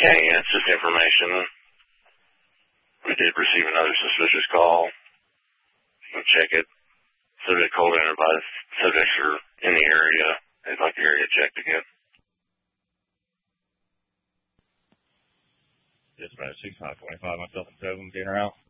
Okay, yeah, it's just information. We did receive another suspicious call. You can check it. Subject called in by subjects are in the area. They'd like the area checked again. Just about 625, myself and 7, in or out.